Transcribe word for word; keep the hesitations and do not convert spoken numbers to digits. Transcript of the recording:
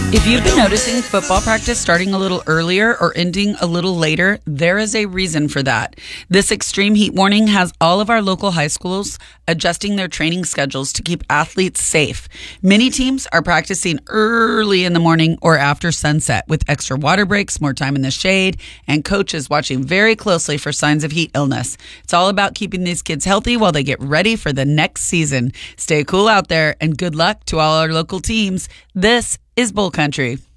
If you've been noticing football practice starting a little earlier or ending a little later, there is a reason for that. This extreme heat warning has all of our local high schools adjusting their training schedules to keep athletes safe. Many teams are practicing early in the morning or after sunset with extra water breaks, more time in the shade, and coaches watching very closely for signs of heat illness. It's all about keeping these kids healthy while they get ready for the next season. Stay cool out there and good luck to all our local teams. This is Bull Country.